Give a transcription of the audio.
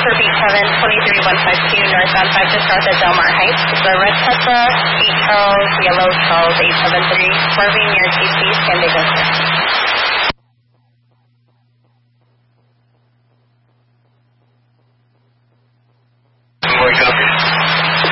for Beach Heaven, 23152 northbound 5 just north of Del Mar Heights. The red Tesla, 8 Charles, yellow Charles, 873, swerving near TC, San Diego.